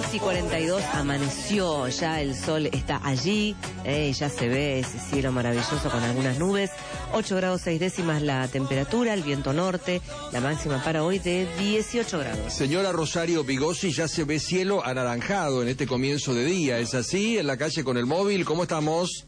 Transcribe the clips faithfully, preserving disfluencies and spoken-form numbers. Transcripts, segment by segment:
seis y cuarenta y dos, amaneció, ya el sol está allí, eh, ya se ve ese cielo maravilloso con algunas nubes. Ocho grados seis décimas la temperatura, el viento norte, la máxima para hoy de dieciocho grados. Señora Rosario Pigossi, ya se ve cielo anaranjado en este comienzo de día, ¿es así? En la calle con el móvil, ¿cómo estamos?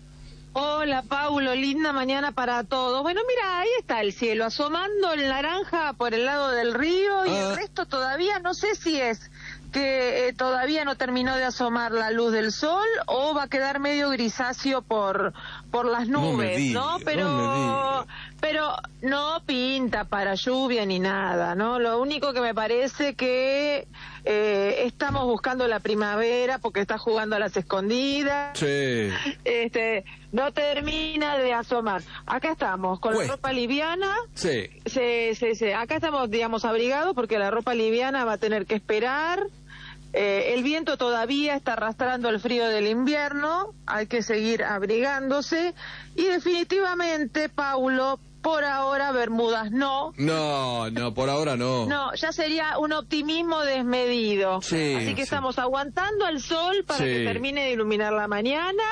Hola, Paulo, linda mañana para todos. Bueno, mira, ahí está el cielo, asomando el naranja por el lado del río y Ah. el resto todavía, no sé si es que eh, todavía no terminó de asomar la luz del sol o va a quedar medio grisáceo por por las No me nubes, diga, ¿no? Pero no me diga. pero no pinta para lluvia ni nada, ¿no? Lo único que me parece que eh, estamos buscando la primavera porque está jugando a las escondidas. Sí. Este, no termina de asomar. Acá estamos con Cuesta. la ropa liviana. Sí. Sí, sí, sí. Acá estamos, digamos, abrigados porque la ropa liviana va a tener que esperar. Eh, el viento todavía está arrastrando el frío del invierno. Hay que seguir abrigándose. Y definitivamente, Paulo, por ahora Bermudas no. No, no, por ahora no. No, ya sería un optimismo desmedido. Sí, Así que sí. estamos aguantando el sol para Sí. que termine de iluminar la mañana,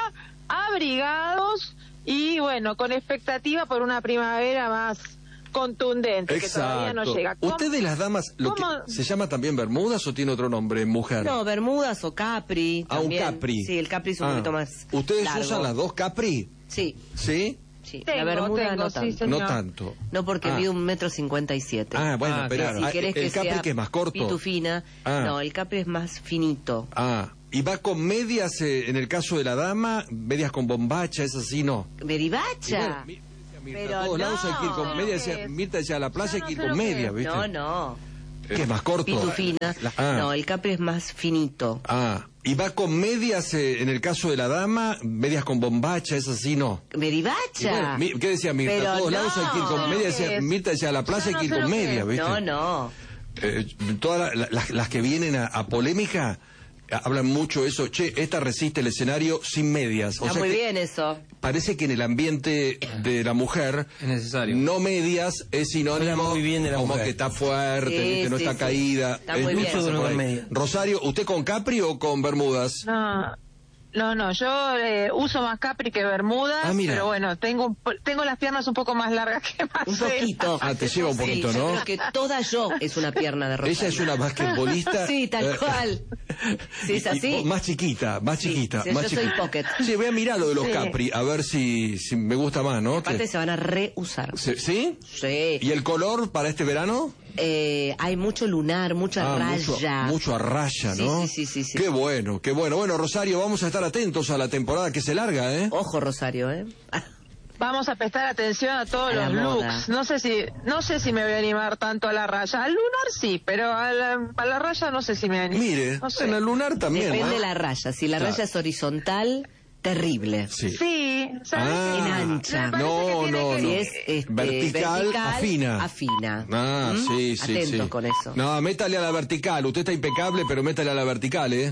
abrigados y bueno, con expectativa por una primavera más contundente, que todavía no llega. ¿Cómo- ¿Ustedes las damas, lo que cómo- se llama también Bermudas o tiene otro nombre, mujer? No, Bermudas o Capri. Ah, un también. Capri. Sí, el Capri es un Ah. poquito más ¿Ustedes largo. usan las dos Capri? Sí, ¿Sí? sí. Tengo, la Bermuda tengo, no sí, tanto. señor. No tanto. No, porque Ah. mide un metro cincuenta y siete. Ah, bueno, Ah, pero claro. Si ah, querés el que Capri sea que es más corto. pitufina, Ah. no, el Capri es más finito. Ah, y va con medias, eh, en el caso de la dama, medias con bombacha, es así, no. Y Beribacha. bueno, mi- Mirta, Pero a todos lados no. hay que ir con No, medias, ¿qué decía- es? Mirta decía a la playa Yo hay no que ir sé con lo que medias, es. ¿viste? No, no. Que es más corto. Pitufina. Ah. No, el Capri es más finito. Ah, y va con medias, eh, en el caso de la dama, medias con bombacha, es así, no. Y Beribacha. bueno, mi- ¿qué decía Mirta? Pero A todos lados hay que ir no. con medias, ¿Qué decía, es? Mirta decía a la playa Yo hay no que ir sé con lo que medias, es. ¿viste? No, no. Eh, todas la- las, las que vienen a, a polémica eh, hablan mucho eso, che, esta resiste el escenario sin medias. O Está sea muy que bien eso. parece que en el ambiente de la mujer, Es necesario. no medias es sinónimo Habla muy bien de la como mujer. que está fuerte, Sí, que no sí, está sí. caída. Está Es muy bien. mucho Incluso por con ahí. media. Rosario, ¿usted con Capri o con Bermudas? No, no, no, yo eh, uso más Capri que Bermudas, Ah, mira. pero bueno, tengo un po- tengo las piernas un poco más largas que Un Marcela. poquito. Ah, te lleva un poquito, Sí, yo ¿no? creo que toda yo es una pierna de Rosario. Ella es una basquetbolista. Sí, tal eh, cual. Sí, es y- y- así. más chiquita, más Sí, chiquita. sí, más yo soy chiquita. pocket. Sí, voy a mirar lo de los Sí. Capri, a ver si, si me gusta más, ¿no? Aparte Que- se van a reusar. ¿Sí? ¿Sí? Sí. ¿Y el color para este verano? Eh, hay mucho lunar, mucha Ah, mucho, raya. mucho a raya, Sí, ¿no? sí, sí, sí, sí. Qué bueno, qué bueno. Bueno, Rosario, vamos a estar atentos a la temporada que se larga, ¿eh? Ojo, Rosario, ¿eh? Vamos a prestar atención a todos A la los moda. looks. No sé si no sé si me voy a animar tanto a la raya. Al lunar sí, pero a la, a la raya no sé si me animo. Mire, no sé. en el lunar también. Depende de ¿no? la raya. Si la Claro. raya es horizontal, terrible. Sí. Sí, ¿sabes? Ah, en ancha. Me parece no, que tiene no, que- Si no. es este, Vertical, afina. afina. Ah, ¿Mm? sí, sí, Atento sí. con eso. No, métale a la vertical. Usted está impecable, pero métale a la vertical, ¿eh?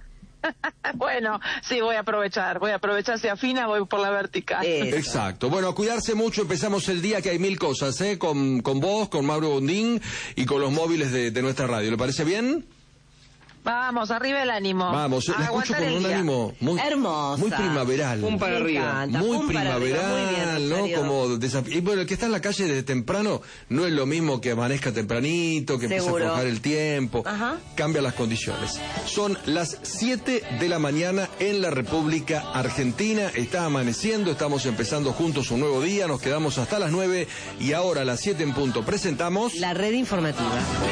Bueno, sí, voy a aprovechar. Voy a aprovechar si afina, voy por la vertical. Eso. Exacto. Bueno, a cuidarse mucho. Empezamos el día que hay mil cosas, ¿eh? Con, con vos, con Mauro Bondín y con los móviles de, de nuestra radio. ¿Le parece bien? Vamos, arriba el ánimo. Vamos, A la escucho aguantar con el un día. ánimo muy, Hermosa. muy primaveral. Pum para Me arriba. encanta. Muy Pum para arriba. primaveral, Muy bien, ¿no? Rosario. Como desaf- Y bueno, el que está en la calle desde temprano no es lo mismo que amanezca tempranito, que empiece a Seguro. aflojar el tiempo. Ajá. Cambia las condiciones. Son las siete de la mañana en la República Argentina. Está amaneciendo, estamos empezando juntos un nuevo día. Nos quedamos hasta las nueve y ahora a las siete en punto presentamos... La red informativa.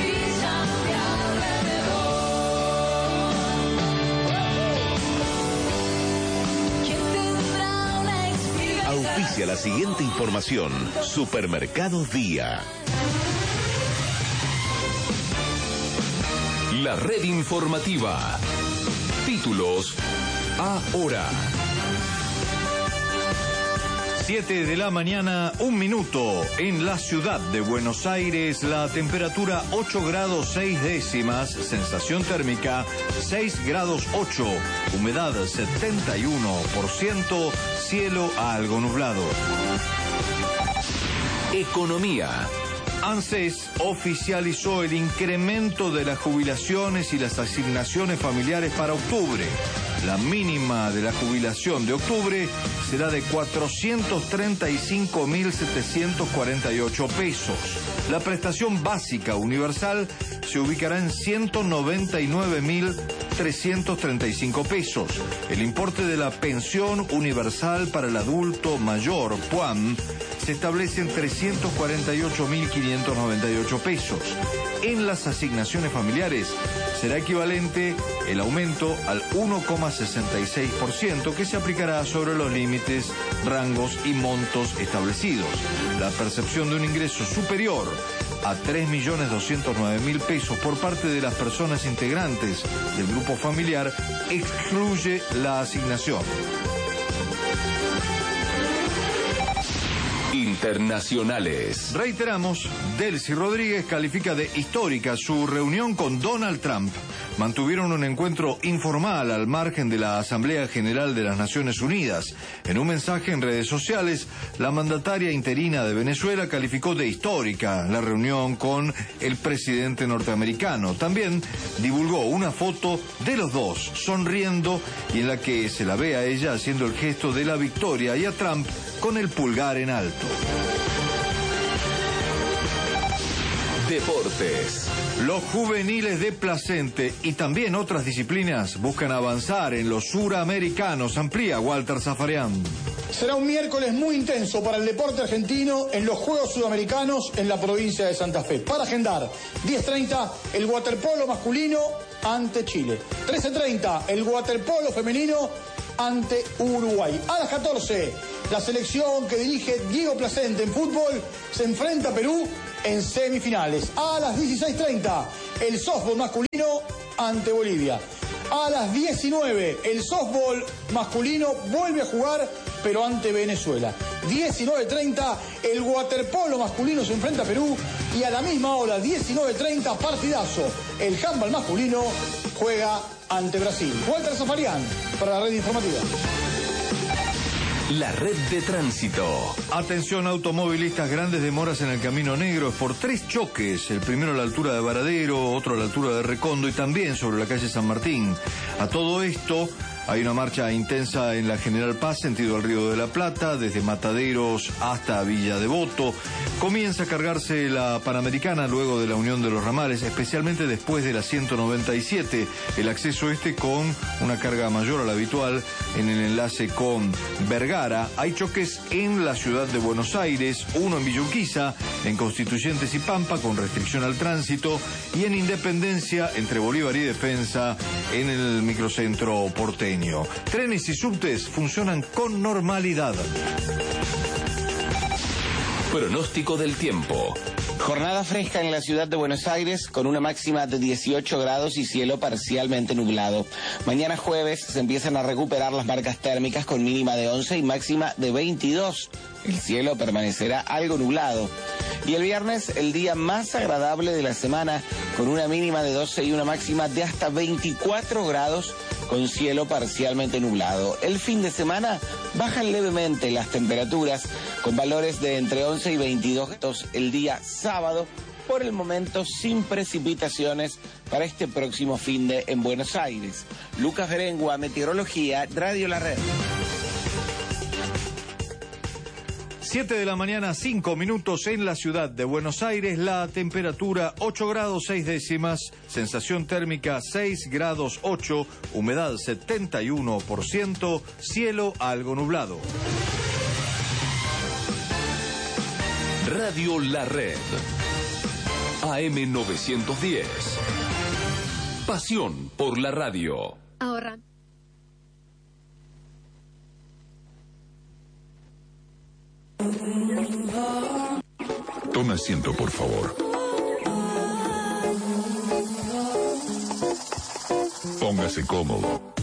Auspicia la siguiente información. Supermercado Día. La red informativa. Títulos ahora. siete de la mañana, un minuto. En la ciudad de Buenos Aires, la temperatura ocho grados seis décimas, sensación térmica seis grados ocho, humedad setenta y uno por ciento, cielo algo nublado. Economía. ANSES oficializó el incremento de las jubilaciones y las asignaciones familiares para octubre. La mínima de la jubilación de octubre será de cuatrocientos treinta y cinco mil setecientos cuarenta y ocho pesos. La prestación básica universal se ubicará en ciento noventa y nueve mil trescientos treinta y cinco pesos. El importe de la pensión universal para el adulto mayor, P U A M, se establece en trescientos cuarenta y ocho mil quinientos noventa y ocho pesos. En las asignaciones familiares será equivalente el aumento al uno coma sesenta y seis por ciento que se aplicará sobre los límites, rangos y montos establecidos. La percepción de un ingreso superior a tres millones doscientos nueve mil pesos por parte de las personas integrantes del grupo familiar excluye la asignación. Internacionales. Reiteramos, Delcy Rodríguez califica de histórica su reunión con Donald Trump. Mantuvieron un encuentro informal al margen de la Asamblea General de las Naciones Unidas. En un mensaje en redes sociales, la mandataria interina de Venezuela calificó de histórica la reunión con el presidente norteamericano. También divulgó una foto de los dos sonriendo y en la que se la ve a ella haciendo el gesto de la victoria y a Trump con el pulgar en alto. Deportes. Los juveniles de Placente y también otras disciplinas buscan avanzar en los suramericanos. Amplía Walter Zafarian. Será un miércoles muy intenso para el deporte argentino en los Juegos Sudamericanos en la provincia de Santa Fe. Para agendar, diez treinta el waterpolo masculino ante Chile. trece treinta el waterpolo femenino ante Uruguay. A las catorce, la selección que dirige Diego Placente en fútbol se enfrenta a Perú en semifinales. A las dieciséis treinta, el softball masculino ante Bolivia. A las diecinueve, el softball masculino vuelve a jugar, pero ante Venezuela. diecinueve treinta, el waterpolo masculino se enfrenta a Perú. Y a la misma hora, diecinueve treinta, partidazo. El handball masculino juega ante Brasil. Walter Zafarian, para la red informativa. La red de tránsito. Atención automovilistas, grandes demoras en el Camino Negro por tres choques. El primero a la altura de Varadero, otro a la altura de Recondo y también sobre la calle San Martín. A todo esto hay una marcha intensa en la General Paz, sentido al Río de la Plata, desde Mataderos hasta Villa Devoto. Comienza a cargarse la Panamericana luego de la unión de los ramales, especialmente después de la ciento noventa y siete. El acceso este con una carga mayor a la habitual en el enlace con Vergara. Hay choques en la ciudad de Buenos Aires, uno en Villa Urquiza, en Constituyentes y Pampa con restricción al tránsito, y en Independencia entre Bolívar y Defensa en el microcentro porteño. Trenes y subtes funcionan con normalidad. Pronóstico del tiempo. Jornada fresca en la ciudad de Buenos Aires con una máxima de dieciocho grados y cielo parcialmente nublado. Mañana jueves se empiezan a recuperar las marcas térmicas con mínima de once y máxima de veintidós. El cielo permanecerá algo nublado. Y el viernes, el día más agradable de la semana, con una mínima de doce y una máxima de hasta veinticuatro grados, con cielo parcialmente nublado. El fin de semana bajan levemente las temperaturas, con valores de entre once y veintidós grados el día sábado, por el momento sin precipitaciones para este próximo fin de en Buenos Aires. Lucas Berengua, Meteorología, Radio La Red. siete de la mañana, cinco minutos en la ciudad de Buenos Aires, la temperatura ocho grados seis décimas, sensación térmica seis grados ocho, humedad setenta y uno por ciento, cielo algo nublado. Radio La Red. A M novecientos diez. Pasión por la radio. Ahorra. Toma asiento, por favor. Póngase cómodo.